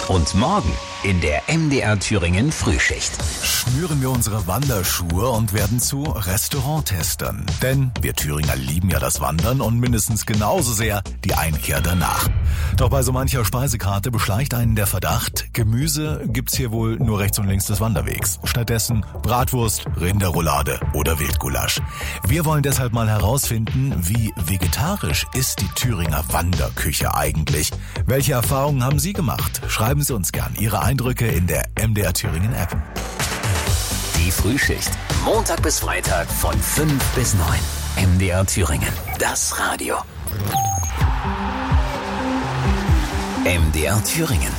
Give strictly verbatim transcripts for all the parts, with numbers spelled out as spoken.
Und morgen in der M D R Thüringen Frühschicht. Schnüren wir unsere Wanderschuhe und werden zu Restauranttestern. Denn wir Thüringer lieben ja das Wandern und mindestens genauso sehr die Einkehr danach. Doch bei so mancher Speisekarte beschleicht einen der Verdacht, Gemüse gibt's hier wohl nur rechts und links des Wanderwegs. Stattdessen Bratwurst, Rinderroulade oder Wildgulasch. Wir wollen deshalb mal herausfinden, wie vegetarisch ist die Thüringer Wanderküche eigentlich? Welche Erfahrungen haben Sie gemacht? Schreiben Sie uns gern Ihre Eindrücke in der M D R Thüringen App. Die Frühschicht. Montag bis Freitag von fünf bis neun. M D R Thüringen. Das Radio. M D R Thüringen.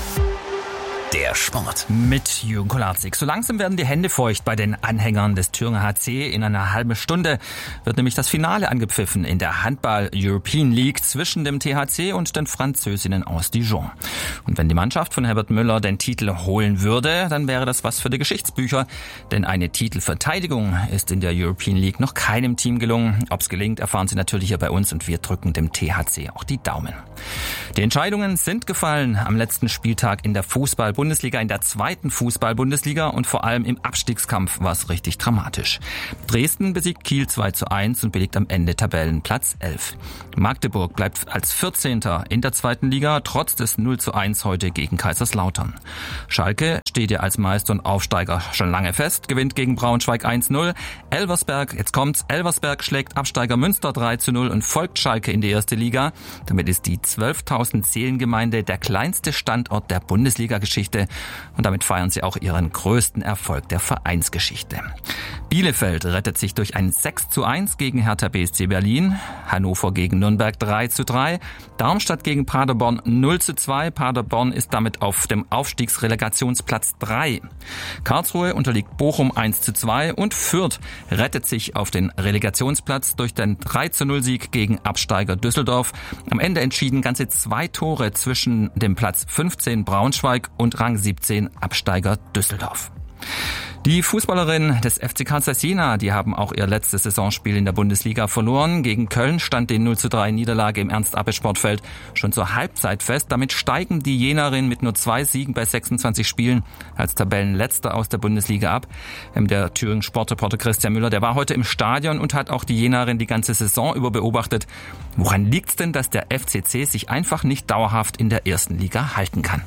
Der Sport. Mit Jürgen Kolarczyk. So langsam werden die Hände feucht bei den Anhängern des Thüringer H C. In einer halben Stunde wird nämlich das Finale angepfiffen in der Handball-European League zwischen dem T H C und den Französinnen aus Dijon. Und wenn die Mannschaft von Herbert Müller den Titel holen würde, dann wäre das was für die Geschichtsbücher. Denn eine Titelverteidigung ist in der European League noch keinem Team gelungen. Ob es gelingt, erfahren Sie natürlich hier bei uns und wir drücken dem T H C auch die Daumen. Die Entscheidungen sind gefallen am letzten Spieltag in der Fußball-Bundesliga, in der zweiten Fußball-Bundesliga und vor allem im Abstiegskampf war es richtig dramatisch. Dresden besiegt Kiel zwei zu eins und belegt am Ende Tabellenplatz elf. Magdeburg bleibt als vierzehnter in der zweiten Liga, trotz des null zu eins heute gegen Kaiserslautern. Schalke steht ja als Meister und Aufsteiger schon lange fest, gewinnt gegen Braunschweig eins null. Elversberg, jetzt kommt's, Elversberg schlägt Absteiger Münster drei zu null und folgt Schalke in die erste Liga. Damit ist die zwölftausend Seelengemeinde der kleinste Standort der Bundesliga-Geschichte und damit feiern sie auch ihren größten Erfolg der Vereinsgeschichte. Bielefeld rettet sich durch ein sechs zu eins gegen Hertha B S C Berlin, Hannover gegen Nürnberg drei zu drei, Darmstadt gegen Paderborn null zu zwei, Paderborn ist damit auf dem Aufstiegsrelegationsplatz drei. Karlsruhe unterliegt Bochum eins zu zwei und Fürth rettet sich auf den Relegationsplatz durch den drei zu null Sieg gegen Absteiger Düsseldorf. Am Ende entschieden ganze zwei Tore zwischen dem Platz fünfzehn Braunschweig und Rang siebzehn Absteiger Düsseldorf. Die Fußballerinnen des F C Carl Zeiss Jena, die haben auch ihr letztes Saisonspiel in der Bundesliga verloren. Gegen Köln stand die null zu drei Niederlage im Ernst-Abbe-Sportfeld schon zur Halbzeit fest. Damit steigen die Jenerinnen mit nur zwei Siegen bei sechsundzwanzig Spielen als Tabellenletzter aus der Bundesliga ab. Der Thüringen Sportreporter Christian Müller, der war heute im Stadion und hat auch die Jenerinnen die ganze Saison über beobachtet. Woran liegt's denn, dass der F C C sich einfach nicht dauerhaft in der ersten Liga halten kann?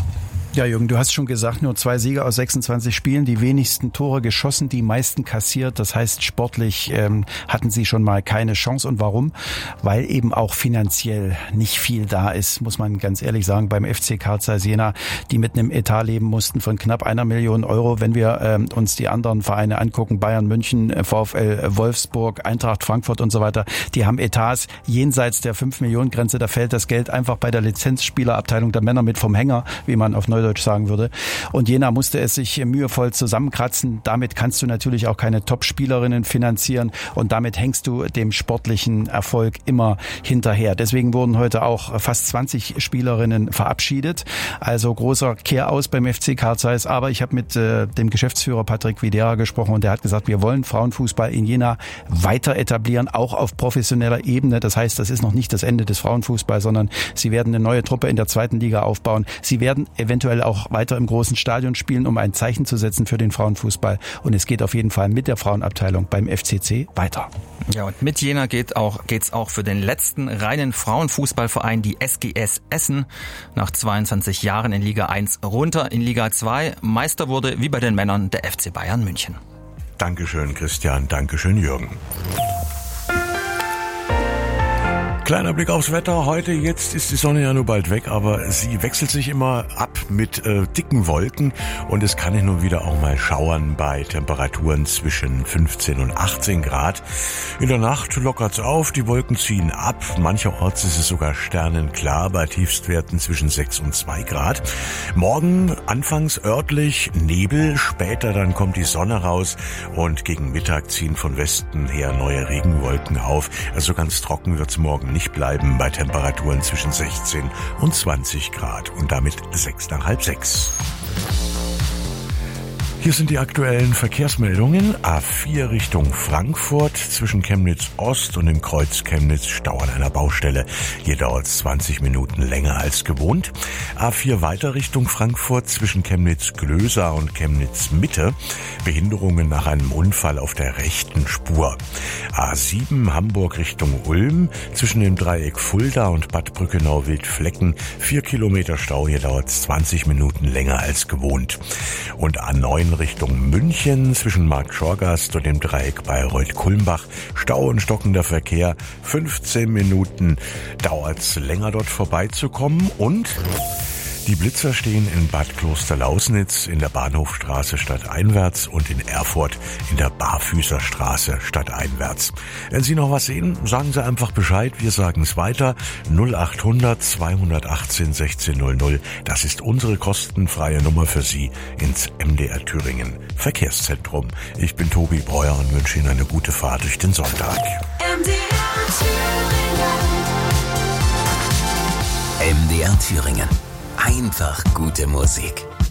Ja, Jürgen, du hast schon gesagt, nur zwei Siege aus sechsundzwanzig Spielen, die wenigsten Tore geschossen, die meisten kassiert. Das heißt, sportlich ähm, hatten sie schon mal keine Chance. Und warum? Weil eben auch finanziell nicht viel da ist, muss man ganz ehrlich sagen, beim F C Carl Zeiss Jena, die mit einem Etat leben mussten von knapp einer Million Euro. Wenn wir ähm, uns die anderen Vereine angucken, Bayern München, VfL Wolfsburg, Eintracht Frankfurt und so weiter, die haben Etats jenseits der fünf Millionen Grenze. Da fällt das Geld einfach bei der Lizenzspielerabteilung der Männer mit vom Hänger, wie man auf Neudeutsch sagen würde. Und Jena musste es sich mühevoll zusammenkratzen. Damit kannst du natürlich auch keine Top-Spielerinnen finanzieren und damit hängst du dem sportlichen Erfolg immer hinterher. Deswegen wurden heute auch fast zwanzig Spielerinnen verabschiedet. Also großer Kehraus beim F C Carl Zeiss. Aber ich habe mit äh, dem Geschäftsführer Patrick Videra gesprochen und der hat gesagt, wir wollen Frauenfußball in Jena weiter etablieren, auch auf professioneller Ebene. Das heißt, das ist noch nicht das Ende des Frauenfußballs, sondern sie werden eine neue Truppe in der zweiten Liga aufbauen. Sie werden eventuell auch weiter im großen Stadion spielen, um ein Zeichen zu setzen für den Frauenfußball. Und es geht auf jeden Fall mit der Frauenabteilung beim F C C weiter. Ja, und mit Jena geht auch, geht's auch für den letzten reinen Frauenfußballverein, die S G S Essen, nach zweiundzwanzig Jahren in Liga eins runter in Liga zwei. Meister wurde, wie bei den Männern, der F C Bayern München. Dankeschön, Christian. Dankeschön, Jürgen. Kleiner Blick aufs Wetter. Heute, jetzt ist die Sonne ja nur bald weg, aber sie wechselt sich immer ab mit äh, dicken Wolken und es kann hin und wieder auch mal schauern bei Temperaturen zwischen fünfzehn und achtzehn Grad. In der Nacht lockert's auf, die Wolken ziehen ab. Mancherorts ist es sogar sternenklar bei Tiefstwerten zwischen sechs und zwei Grad. Morgen anfangs örtlich Nebel, später dann kommt die Sonne raus und gegen Mittag ziehen von Westen her neue Regenwolken auf. Also ganz trocken wird's morgen nicht bleiben bei Temperaturen zwischen sechzehn und zwanzig Grad und damit sechs nach halb sechs. Hier sind die aktuellen Verkehrsmeldungen. A vier Richtung Frankfurt zwischen Chemnitz Ost und dem Kreuz Chemnitz Stau an einer Baustelle. Hier dauert es zwanzig Minuten länger als gewohnt. A vier weiter Richtung Frankfurt zwischen Chemnitz Glösa und Chemnitz Mitte. Behinderungen nach einem Unfall auf der rechten Spur. A sieben Hamburg Richtung Ulm zwischen dem Dreieck Fulda und Bad Brückenau-Wildflecken. Vier Kilometer Stau, hier dauert es zwanzig Minuten länger als gewohnt. Und A neun Richtung München zwischen Marktschorgast und dem Dreieck Bayreuth-Kulmbach. Stau und stockender Verkehr. fünfzehn Minuten dauert's länger dort vorbeizukommen. Und die Blitzer stehen in Bad Klosterlausnitz in der Bahnhofstraße stadteinwärts und in Erfurt in der Barfüßerstraße stadteinwärts. Wenn Sie noch was sehen, sagen Sie einfach Bescheid. Wir sagen es weiter. null acht hundert zweihundertachtzehn sechzehn null null. Das ist unsere kostenfreie Nummer für Sie ins M D R Thüringen Verkehrszentrum. Ich bin Tobi Breuer und wünsche Ihnen eine gute Fahrt durch den Sonntag. M D R Thüringen. M D R Thüringen. Einfach gute Musik.